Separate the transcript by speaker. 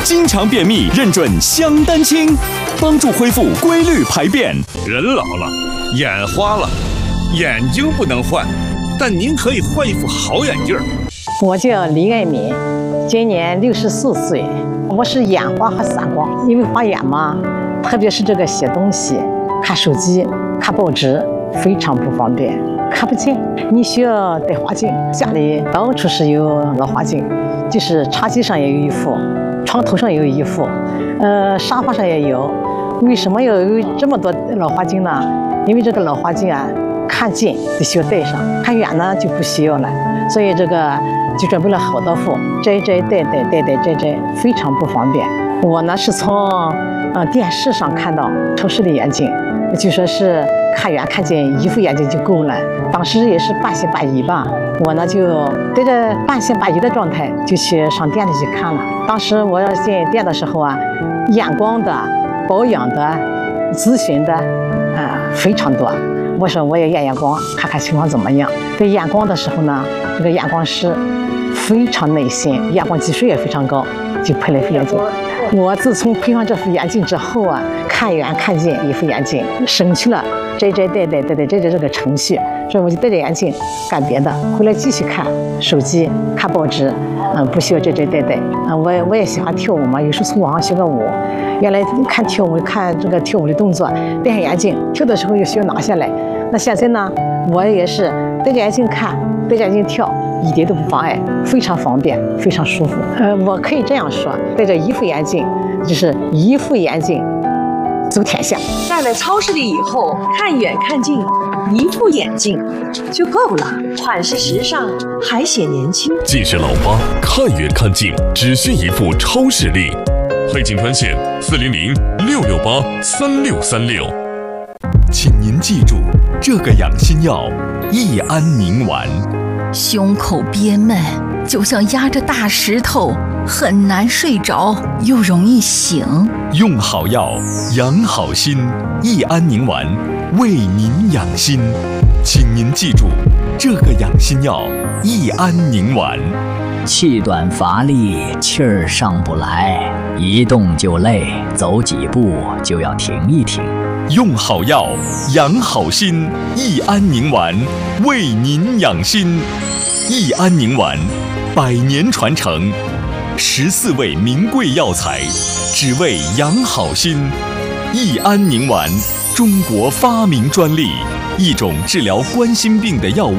Speaker 1: 经常便秘认准香丹清，帮助恢复规律排便。
Speaker 2: 人老了，眼花了，眼睛不能换，但您可以换一副好眼镜。
Speaker 3: 我叫李爱民，今年64岁。我是眼花和散光，因为花眼嘛，特别是这个写东西、看手机、看报纸，非常不方便，看不见。你需要戴花镜，家里到处是有老花镜，就是茶几上也有一副，床头上也有一副，沙发上也有。为什么要有这么多老花镜呢？因为这个老花镜啊，看近就需要戴上，看远呢就不需要了。所以这个就准备了好多副，摘摘戴戴，戴戴摘摘，非常不方便。我呢是从电视上看到超视力眼镜，就说是看远看近一副眼镜就够了。当时也是半信半疑吧，我呢就带着半信半疑的状态就去上店里去看了。当时我要进店的时候啊，验光的、保养的、咨询的非常多。我说我也验验光，看看情况怎么样。在验光的时候呢，这个验光师非常耐心，验光技术也非常高，就配了一副眼镜。我自从配上这副眼镜之后啊，看远看近一副眼镜，省去了摘摘戴戴戴戴摘摘这个程序，所以我就戴着眼镜干别的，回来继续看手机、看报纸，不需要摘摘戴戴。我也喜欢跳舞嘛，有时候从网上学个舞。原来看跳舞，看这个跳舞的动作，戴上眼镜跳的时候又需要拿下来。那现在呢，我也是戴着眼镜看，戴着眼镜跳，一点都不妨碍，非常方便，非常舒服。我可以这样说，戴着一副眼镜，就是一副眼镜走天下。
Speaker 4: 戴了超视力以后，看远看近，一副眼镜就够了，款式时尚，还显年轻。
Speaker 5: 近视老花，看远看近，只需一副超视力。配镜专线400-668-3636。
Speaker 1: 请您记住，这个养心药益安宁丸。
Speaker 6: 胸口憋闷，就像压着大石头，很难睡着，又容易醒。
Speaker 1: 用好药，养好心，益安宁丸为您养心。请您记住，这个养心药益安宁丸。
Speaker 7: 气短乏力，气儿上不来，一动就累，走几步就要停一停。
Speaker 1: 用好药，养好心，益安宁丸为您养心。益安宁丸100年传承，14味名贵药材，只为养好心。益安宁丸，中国发明专利，一种治疗冠心病的药物。